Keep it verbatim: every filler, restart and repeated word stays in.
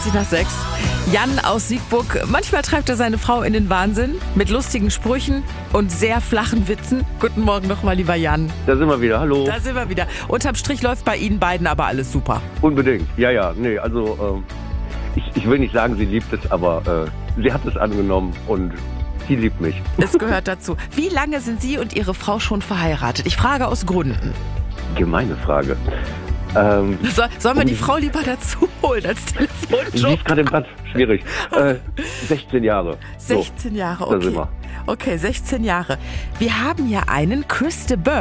zwanzig nach sechs. Jan aus Siegburg. Manchmal treibt er seine Frau in den Wahnsinn mit lustigen Sprüchen und sehr flachen Witzen. Guten Morgen nochmal, lieber Jan. Da sind wir wieder, hallo. Da sind wir wieder. Unterm Strich läuft bei Ihnen beiden aber alles super. Unbedingt, ja, ja, nee, also ähm, ich, ich will nicht sagen, sie liebt es, aber äh, sie hat es angenommen und sie liebt mich. Es gehört dazu. Wie lange sind Sie und Ihre Frau schon verheiratet? Ich frage aus Gründen. Gemeine Frage. Ähm, So, sollen wir die Frau lieber dazu holen als Sie Telefonjob? ist gerade im Bad, schwierig. Äh, sechzehn Jahre. sechzehn Jahre, da sind okay. wir. Okay, sechzehn Jahre. Wir haben hier einen Chris de Burgh.